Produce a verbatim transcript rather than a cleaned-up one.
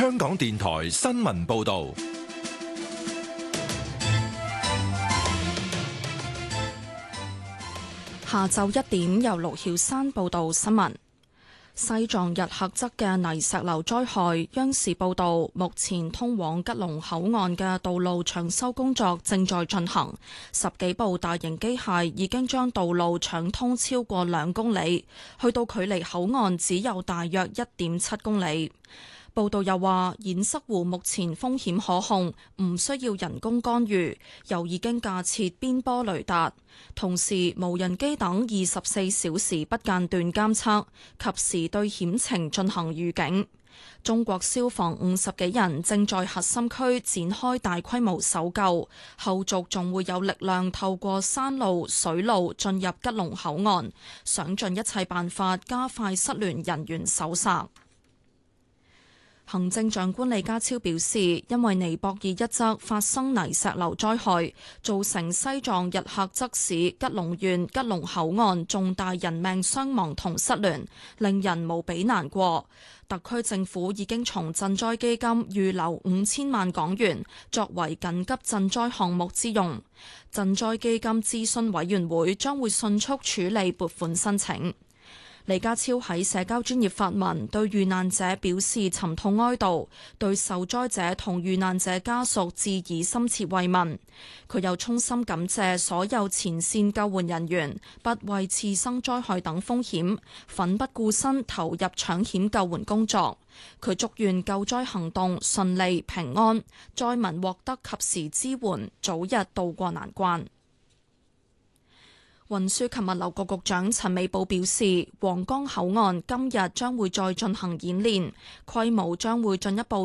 香港電台新聞報道。 下晝一點，由盧曉山報道新聞。西藏日喀則嘅泥石流災害，央視報道，目前通往吉隆口岸嘅道路搶修工作正在進行，十幾部大型機械已經將道路搶通超過兩公里，去到距離口岸只有大約一點七公里。報道又話，堰塞湖目前風險可控，唔需要人工干預，又已經架設邊波雷達，同時無人機等二十四小時不間斷監測，及時對險情進行預警。中國消防五十幾人正在核心區展開大規模搜救，後續仲會有力量透過山路、水路進入吉隆口岸，想盡一切辦法加快失聯人員搜索。行政長官李家超表示，因為尼泊爾一側發生泥石流災害，造成西藏日喀則市吉隆縣吉隆口岸重大人命傷亡同失聯，令人無比難過。特區政府已經從賑災基金預留五千萬港元作為緊急賑災項目之用，賑災基金諮詢委員會將會迅速處理撥款申請。李家超喺社交專頁發文，對遇難者表示沉痛哀悼，對受災者同遇難者家屬致以深切慰問。佢又衷心感謝所有前線救援人員，不畏次生災害等風險，奮不顧身投入搶險救援工作。佢祝願救災行動順利平安，災民獲得及時支援，早日渡過難關。運輸及物流局局長陳美寶表示，皇崗口岸今日將會再進行演練，規模將會進一步